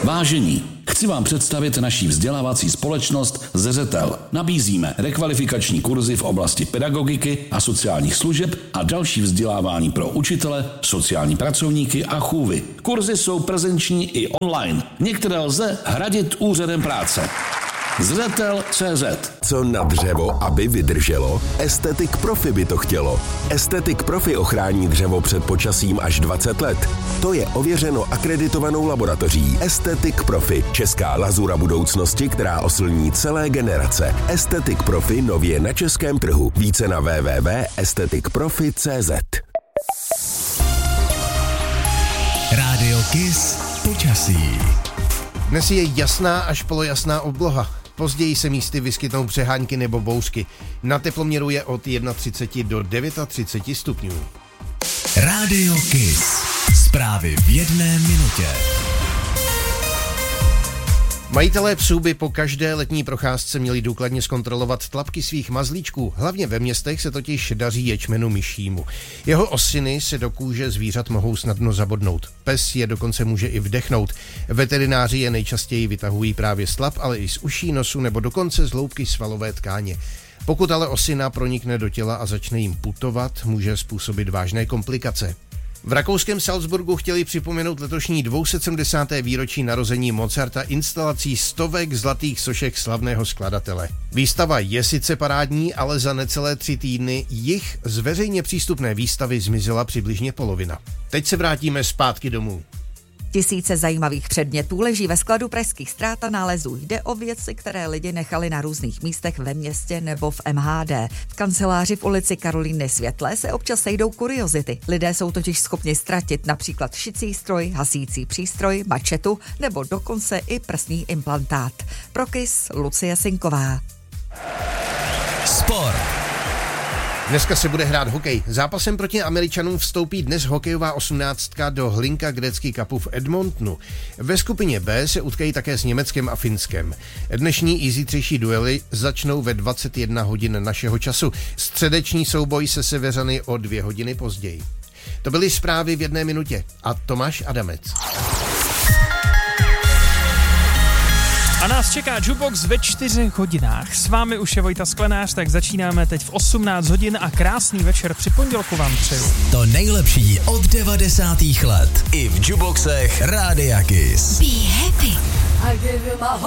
Vážení, chci vám představit naší vzdělávací společnost Zeřetel. Nabízíme rekvalifikační kurzy v oblasti pedagogiky a sociálních služeb a další vzdělávání pro učitele, sociální pracovníky a chůvy. Kurzy jsou prezenční i online. Některé lze hradit úřadem práce. Zřetel.cz. Co na dřevo, aby vydrželo? Estetik Profi by to chtělo. Estetik Profi ochrání dřevo před počasím až 20 let. To je ověřeno akreditovanou laboratoří Estetik Profi, česká lazura budoucnosti, která oslní celé generace. Estetik Profi nově na českém trhu. Více na www.estetikprofi.cz. Rádio Kiss počasí. Dnes je jasná až polojasná obloha. Později se místy vyskytnou přehánky nebo bouřky. Na teploměru je od 31 do 39 stupňů. Rádio Kiss. Zprávy v 1 minutě. Majitelé psů by po každé letní procházce měli důkladně zkontrolovat tlapky svých mazlíčků. Hlavně ve městech se totiž daří ječmenu myšímu. Jeho osiny se do kůže zvířat mohou snadno zabodnout. Pes je dokonce může i vdechnout. Veterináři je nejčastěji vytahují právě z tlap, ale i z uší, nosu nebo dokonce z hloubky svalové tkáně. Pokud ale osina pronikne do těla a začne jim putovat, může způsobit vážné komplikace. V rakouském Salzburgu chtěli připomenout letošní 270. výročí narození Mozarta instalací stovek zlatých sošek slavného skladatele. Výstava je sice parádní, ale za necelé 3 týdny jich z veřejně přístupné výstavy zmizela přibližně polovina. Teď se vrátíme zpátky domů. Tisíce zajímavých předmětů leží ve skladu pražských Strád a nálezů. Jde o věci, které lidi nechali na různých místech ve městě nebo v MHD. V kanceláři v ulici Karolíny Světlé se občas sejdou kuriozity. Lidé jsou totiž schopni ztratit například šicí stroj, hasící přístroj, mačetu nebo dokonce i prsní implantát. Pro Kiss Lucie Sinková. Sport. Dneska se bude hrát hokej. Zápasem proti Američanům vstoupí dnes hokejová 18 do Hlinka Gretzky Cupu v Edmontonu. Ve skupině B se utkají také s Německem a Finskem. Dnešní i zítřejší duely začnou ve 21 hodin našeho času. Středeční souboj se Severany o 2 hodiny později. To byly zprávy v 1 minutě. A Tomáš Adamec. A nás čeká Jukebox ve 4 hodinách. S vámi už je Vojta Sklenář, tak začínáme teď v 18 hodin a krásný večer při pondělku vám přeju. To nejlepší od 90. let. I v Jukeboxech Rádia Kiss. Be happy. I give you my